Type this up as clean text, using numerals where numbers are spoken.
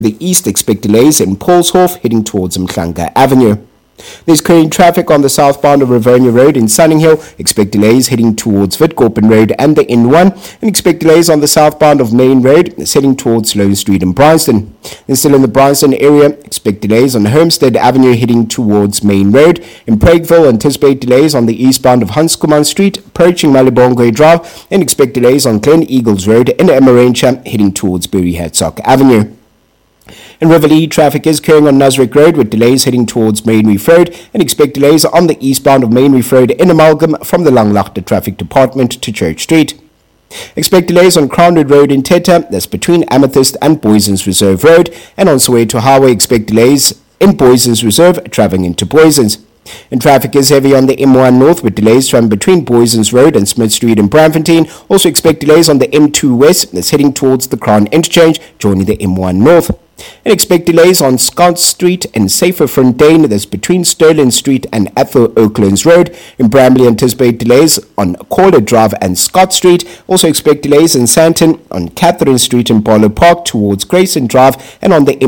the east, expect delays in Paulshof heading towards Mhlanga Avenue. There's current traffic on the southbound of Riverina Road in Sunninghill. Expect delays heading towards Witkoppen Road and the N1. And expect delays on the southbound of Main Road heading towards Sloane Street in Bryanston. And still in the Bryanston area, expect delays on Homestead Avenue heading towards Main Road. In Pragueville, anticipate delays on the eastbound of Hanskuman Street approaching Malibongwe Drive. And expect delays on Glen Eagles Road in Emmarentia heading towards Berry Herzog Avenue. In Riverlea, traffic is occurring on Nasrick Road with delays heading towards Main Road, and expect delays on the eastbound of Main Road in Amalgam from the Langlaagte Traffic Department to Church Street. Expect delays on Crownwood Road in Teta, that's between Amethyst and Boysons Reserve Road, and on Soweto Highway, expect delays in Boysons Reserve travelling into Boysons. And traffic is heavy on the M1 North with delays from between Boysons Road and Smith Street in Braamfontein. Also expect delays on the M2 West that's heading towards the Crown Interchange, joining the M1 North. And expect delays on Scott Street and Syferfontein, that's between Sterling Street and Athol Oaklands Road. In Bramley, anticipate delays on Caller Drive and Scott Street. Also expect delays in Sandton on Catherine Street in Barlow Park towards Grayson Drive and on the